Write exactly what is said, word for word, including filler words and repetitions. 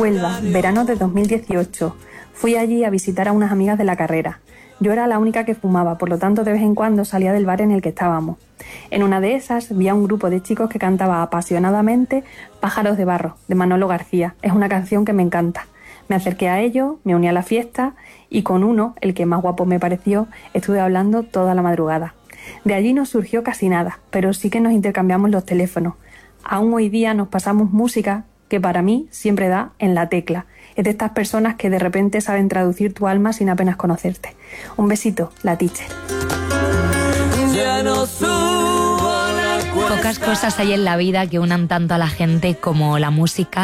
Huelva, verano de dos mil dieciocho. Fui allí a visitar a unas amigas de la carrera. Yo era la única que fumaba, por lo tanto de vez en cuando salía del bar en el que estábamos. En una de esas vi a un grupo de chicos que cantaba apasionadamente Pájaros de barro, de Manolo García. Es una canción que me encanta. Me acerqué a ellos, me uní a la fiesta y con uno, el que más guapo me pareció, estuve hablando toda la madrugada. De allí no surgió casi nada, pero sí que nos intercambiamos los teléfonos. Aún hoy día nos pasamos música que para mí siempre da en la tecla. Es de estas personas que de repente saben traducir tu alma sin apenas conocerte. Un besito, la teacher. Ya no subo la cuesta. Pocas cosas hay en la vida que unan tanto a la gente como la música.